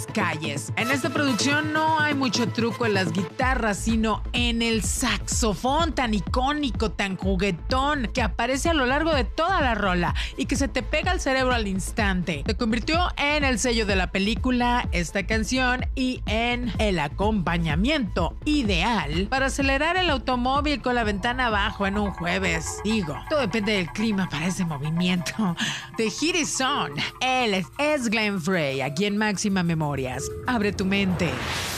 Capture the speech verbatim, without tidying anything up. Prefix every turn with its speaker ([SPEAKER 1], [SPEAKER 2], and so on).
[SPEAKER 1] las calles. En esta producción no hay mucho truco en las guitarras, sino en el saxofón tan icónico, tan juguetón, que aparece a lo largo de toda la rola y que se te pega al cerebro al instante. Se convirtió en el sello de la película, esta canción, y en el acompañamiento ideal para acelerar el automóvil con la ventana abajo en un jueves. Digo, todo depende del clima para ese movimiento. The Heat is on. Él es, es Glenn Frey, aquí en Máxima Memorias. Abre tu mente.